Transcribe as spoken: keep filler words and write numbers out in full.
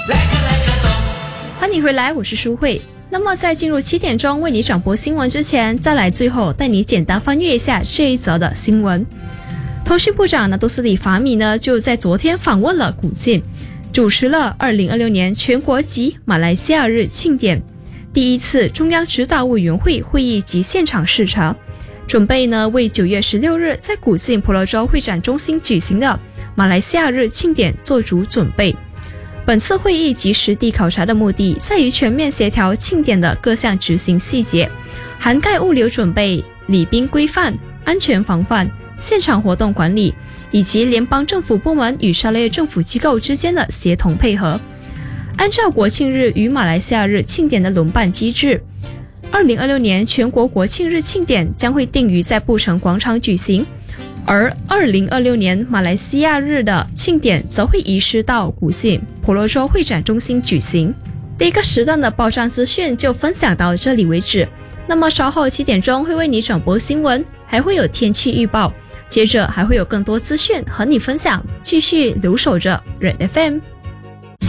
欢迎回来，我是舒慧。那么在进入七点钟为你转播新闻之前，再来最后带你简单翻阅一下这一则的新闻。通讯部长纳杜斯里法米呢就在昨天访问了古晋，主持了二零二六年全国及马来西亚日庆典第一次中央指导委员会会议及现场视察，准备呢为九月十六日在古晋婆罗洲会展中心举行的马来西亚日庆典做足准备。本次会议及实地考察的目的在于全面协调庆典的各项执行细节，涵盖物流准备、礼宾规范、安全防范、现场活动管理，以及联邦政府部门与沙勒政府机构之间的协同配合。按照国庆日与马来西亚日庆典的轮办机制，二零二六年全国国庆日庆典将会定于在布城广场举行，而二零二六年马来西亚日的庆典则会移师到古晋婆罗洲会展中心举行。第一个时段的报章资讯就分享到这里为止，那么稍后七点钟会为你转播新闻，还会有天气预报，接着还会有更多资讯和你分享，继续留守着 Red F M。